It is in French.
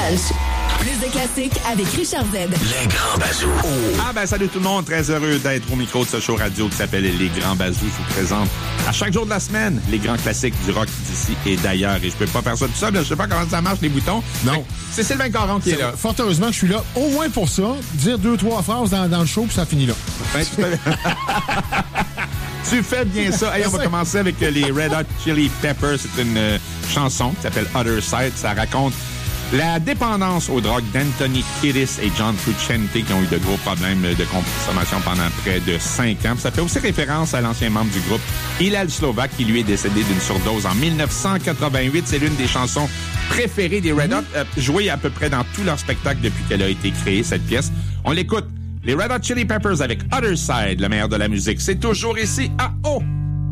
Lunch. Plus de classiques avec Richard Z. Les Grands Bazous. Salut tout le monde. Très heureux d'être au micro de ce show radio qui s'appelle Les Grands Bazous. Je vous présente à chaque jour de la semaine les grands classiques du rock d'ici et d'ailleurs. Et je peux pas faire ça tout seul. Je sais pas comment ça marche, les boutons. Non. C'est Sylvain Caron qui est là. Fort heureusement que je suis là, au moins pour ça. Dire 2-3 phrases dans le show, puis ça finit là. Tu fais bien ça. Hey, on va commencer avec les Red Hot Chili Peppers. C'est une chanson qui s'appelle Other Side. Ça raconte la dépendance aux drogues d'Anthony Kiedis et John Frusciante qui ont eu de gros problèmes de consommation pendant près de 5 ans. Ça fait aussi référence à l'ancien membre du groupe Hillel Slovak qui lui est décédé d'une surdose en 1988. C'est l'une des chansons préférées des Red Hot, jouée à peu près dans tous leurs spectacles depuis qu'elle a été créée, cette pièce. On l'écoute. Les Red Hot Chili Peppers avec Other Side, le meilleur de la musique. C'est toujours ici à O.